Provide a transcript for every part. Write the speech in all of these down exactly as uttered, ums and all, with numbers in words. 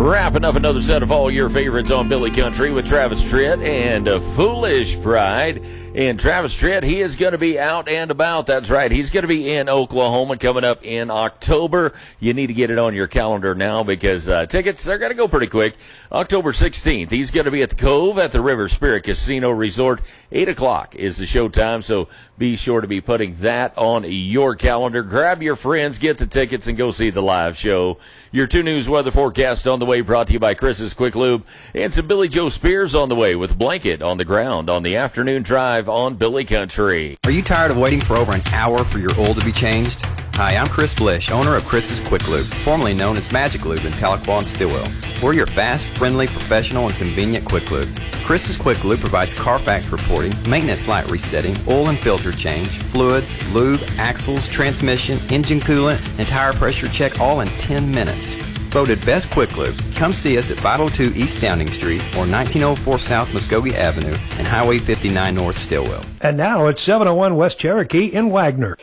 Wrapping up another set of all your favorites on Billy Country with Travis Tritt and uh, Foolish Pride. And Travis Tritt, he is going to be out and about. That's right. He's going to be in Oklahoma coming up in October. You need to get it on your calendar now because uh, tickets are going to go pretty quick. October sixteenth, he's going to be at the Cove at the River Spirit Casino Resort. eight o'clock is the show time, so be sure to be putting that on your calendar. Grab your friends, get the tickets, and go see the live show. Your two News weather forecast on the way, brought to you by Chris's Quick Lube, and some Billy Joe Spears on the way with Blanket on the ground on the afternoon drive on Billy Country. Are you tired of waiting for over an hour for your oil to be changed? Hi, I'm Chris Blish, owner of Chris's Quick Lube, formerly known as Magic Lube in Tahlequah and Stillwell. We're your fast, friendly, professional, and convenient Quick Lube. Chris's Quick Lube provides Carfax reporting, maintenance light resetting, oil and filter change, fluids, lube, axles, transmission, engine coolant, and tire pressure check all in ten minutes. Voted Best Quick Lube. Come see us at five oh two East Downing Street or nineteen oh four South Muskogee Avenue and Highway fifty-nine North Stillwell. And now it's seven oh one West Cherokee in Wagner.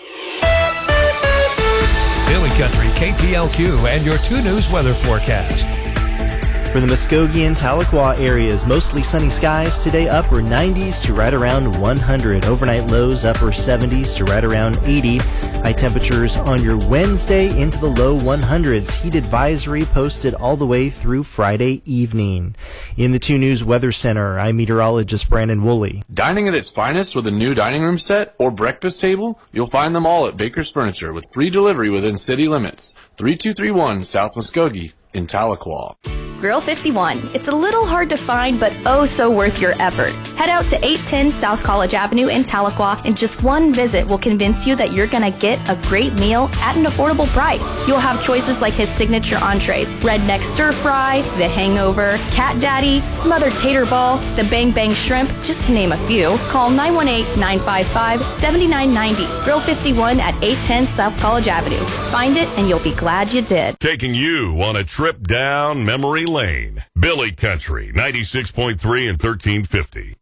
Billy Country, K P L Q, and your two News weather forecast. For the Muskogee and Tahlequah areas, mostly sunny skies today, upper nineties to right around one hundred. Overnight lows, upper seventies to right around eighty. High temperatures on your Wednesday into the low one hundreds. Heat advisory posted all the way through Friday evening. In the two News Weather Center, I'm meteorologist Brandon Woolley. Dining at its finest with a new dining room set or breakfast table? You'll find them all at Baker's Furniture with free delivery within city limits. thirty-two thirty-one South Muskogee in Tahlequah. Grill fifty-one. It's a little hard to find, but oh so worth your effort. Head out to eight ten South College Avenue in Tahlequah, and just one visit will convince you that you're going to get a great meal at an affordable price. You'll have choices like his signature entrees, redneck stir fry, the hangover, cat daddy, smothered tater ball, the bang bang shrimp, just to name a few. Call nine one eight, nine five five, seven nine nine zero. Grill fifty-one at eight ten South College Avenue. Find it and you'll be glad you did. Taking you on a trip down memory lane. Billy Country, ninety-six point three and thirteen fifty.